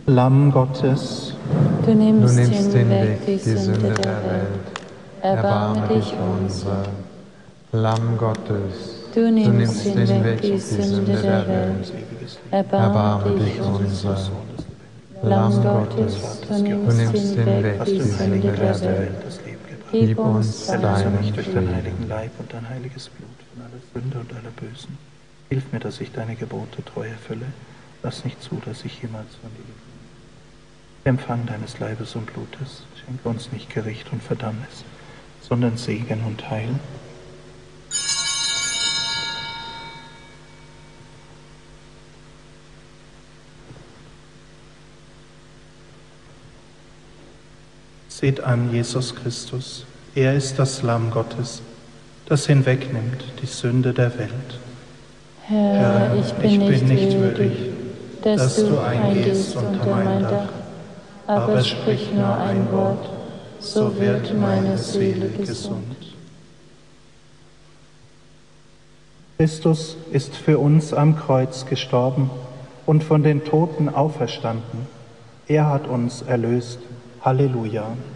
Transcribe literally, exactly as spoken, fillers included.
Lamm Gottes, Du nimmst, Du nimmst hinweg die Sünde der Welt. Erbarme dich unser. Lamm Gottes, Du du nimmst nimmst hinweg die Sünde der Welt. Erbarme dich unser. Lamm Gottes, du nimmst hinweg die Sünde der Welt. Gib uns deinen mich durch deinen Frieden. heiligen Leib und dein heiliges Blut von aller Sünde und aller Bösen. Hilf mir, dass ich deine Gebote treu erfülle. Lass nicht zu, dass ich jemals von dir gehe. Empfang deines Leibes und Blutes, schenke uns nicht Gericht und Verdammnis, sondern Segen und Heil. Seht an Jesus Christus, er ist das Lamm Gottes, das hinwegnimmt die Sünde der Welt. Herr, ich bin nicht würdig, dass du eingehst unter mein Dach, aber sprich nur ein Wort, so wird meine Seele gesund. Christus ist für uns am Kreuz gestorben und von den Toten auferstanden. Er hat uns erlöst. Halleluja.